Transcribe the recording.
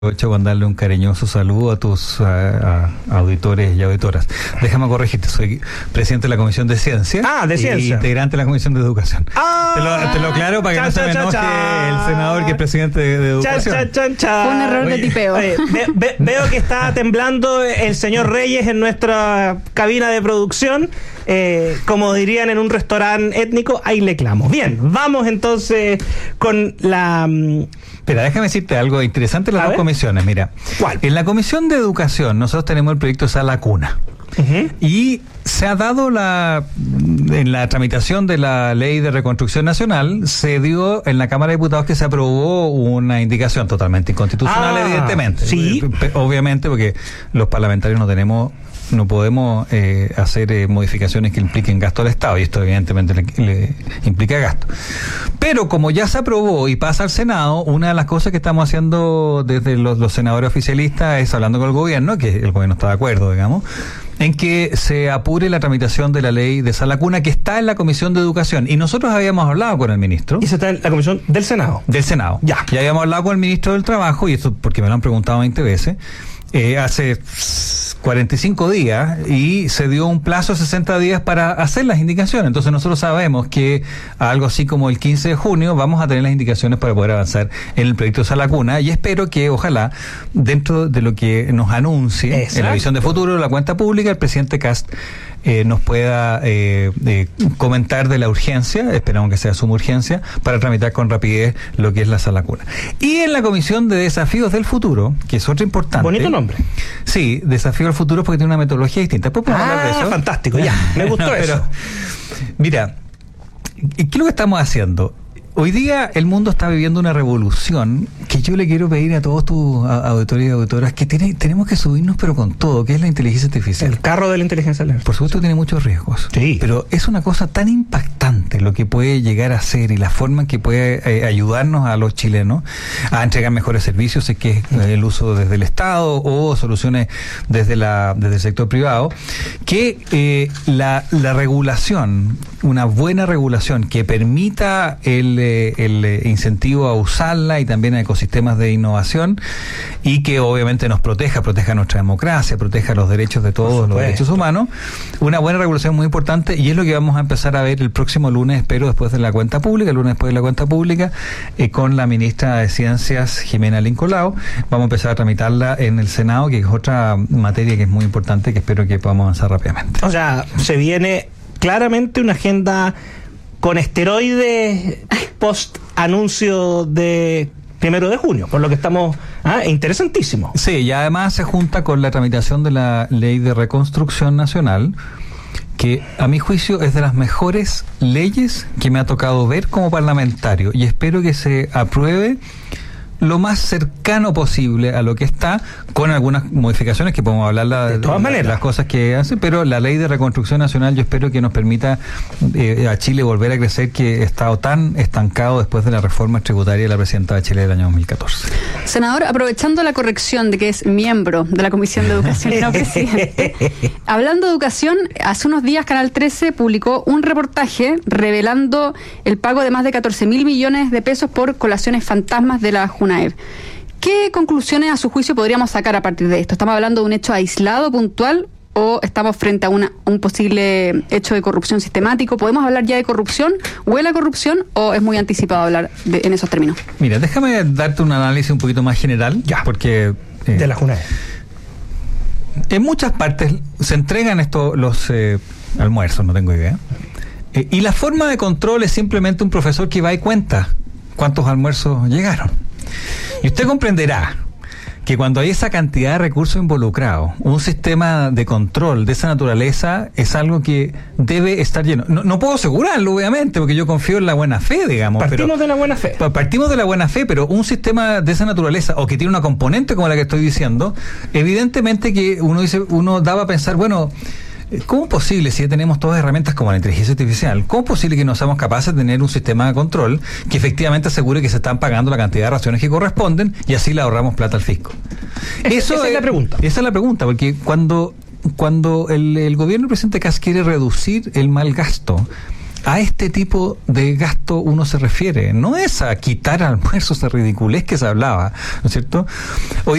Aprovecho con darle un cariñoso saludo a tus auditores y auditoras. Déjame corregirte, soy presidente de la Comisión de Ciencia. De Ciencia. Y integrante de la Comisión de Educación. Te lo aclaro para que no se me enoje el senador que es presidente de Educación. Fue un error de tipeo. Veo que está temblando el señor Reyes en nuestra cabina de producción. Como dirían en un restaurante étnico, ahí le clamo. Bien, vamos entonces con la... Espera, déjame decirte algo interesante en las dos comisiones. Mira, ¿cuál? En la Comisión de Educación nosotros tenemos el proyecto Sala Cuna. Y se ha dado en la tramitación de la Ley de Reconstrucción Nacional, se dio en la Cámara de Diputados que se aprobó una indicación totalmente inconstitucional, evidentemente. Sí. Obviamente, porque los parlamentarios no podemos hacer modificaciones que impliquen gasto al Estado, y esto evidentemente le implica gasto. Pero como ya se aprobó y pasa al Senado, una de las cosas que estamos haciendo desde los senadores oficialistas es hablando con el gobierno, que el gobierno está de acuerdo, digamos, en que se apure la tramitación de la ley de Sala Cuna, que está en la Comisión de Educación. Y nosotros habíamos hablado con el ministro. ¿Y eso está en la Comisión del Senado? Del Senado. Ya. Y habíamos hablado con el ministro del Trabajo, y esto porque me lo han preguntado 20 veces, hace 45 días, y se dio un plazo de 60 días para hacer las indicaciones. Entonces nosotros sabemos que algo así como el 15 de junio vamos a tener las indicaciones para poder avanzar en el proyecto de Sala Cuna, y espero que ojalá dentro de lo que nos anuncie en la visión de futuro, la cuenta pública, el presidente Kast nos pueda comentar de la urgencia, esperamos que sea suma urgencia, para tramitar con rapidez lo que es la Sala Cuna. Y en la Comisión de Desafíos del Futuro, que es otra importante. Bonito nombre. Sí, Desafío del Futuro, porque tiene una metodología distinta. ¿Podemos hablar de eso? Fantástico, ya. Me gustó eso. Pero, mira, ¿qué es lo que estamos haciendo? Hoy día el mundo está viviendo una revolución que yo le quiero pedir a todos tus auditores y auditoras que tenemos que subirnos, pero con todo, que es la inteligencia artificial. El carro de la inteligencia artificial. Por supuesto tiene muchos riesgos, sí, pero es una cosa tan impactante lo que puede llegar a ser y la forma en que puede ayudarnos a los chilenos a entregar mejores servicios, si es que es el uso desde el Estado o soluciones desde el sector privado, que la regulación, una buena regulación que permita el incentivo a usarla y también a ecosistemas de innovación, y que obviamente nos proteja nuestra democracia, proteja los derechos de todos, los derechos humanos. Una buena regulación muy importante, y es lo que vamos a empezar a ver el próximo lunes, espero, después de la cuenta pública, el lunes después de la cuenta pública, con la ministra de Ciencias, Jimena Lincolao. Vamos a empezar a tramitarla en el Senado, que es otra materia que es muy importante, que espero que podamos avanzar rápidamente. O sea, se viene claramente una agenda con esteroides post anuncio de 1 de junio, por lo que estamos... interesantísimo. Sí, y además se junta con la tramitación de la Ley de Reconstrucción Nacional, que a mi juicio es de las mejores leyes que me ha tocado ver como parlamentario, y espero que se apruebe lo más cercano posible a lo que está, con algunas modificaciones que podemos hablar de todas maneras, las cosas que hace, pero la Ley de Reconstrucción Nacional yo espero que nos permita a Chile volver a crecer, que ha estado tan estancado después de la reforma tributaria de la presidenta de Chile del año 2014. Senador, aprovechando la corrección de que es miembro de la Comisión de Educación y no presidente, hablando de educación, hace unos días Canal 13 publicó un reportaje revelando el pago de más de 14.000 millones de pesos por colaciones fantasmas de la JUNAEV. ¿Qué conclusiones a su juicio podríamos sacar a partir de esto? ¿Estamos hablando de un hecho aislado, puntual, o estamos frente a un posible hecho de corrupción sistemático? ¿Podemos hablar ya de corrupción? ¿Huele a corrupción o es muy anticipado hablar en esos términos? Mira, déjame darte un análisis un poquito más general, porque de la JUNAEV. En muchas partes se entregan los almuerzos, no tengo idea, y la forma de control es simplemente un profesor que va y cuenta cuántos almuerzos llegaron. Y usted comprenderá que cuando hay esa cantidad de recursos involucrados, un sistema de control de esa naturaleza es algo que debe estar lleno. No puedo asegurarlo, obviamente, porque yo confío en la buena fe, digamos. Partimos de la buena fe. Partimos de la buena fe, pero un sistema de esa naturaleza, o que tiene una componente como la que estoy diciendo, evidentemente que uno daba a pensar, bueno, ¿cómo es posible, si ya tenemos todas herramientas como la inteligencia artificial, cómo es posible que no seamos capaces de tener un sistema de control que efectivamente asegure que se están pagando la cantidad de raciones que corresponden, y así le ahorramos plata al fisco? Esa es la pregunta. Esa es la pregunta, porque cuando el gobierno del presidente Kast quiere reducir el mal gasto, a este tipo de gasto uno se refiere. No es a quitar almuerzos, esa ridiculez que se hablaba, ¿no es cierto? Hoy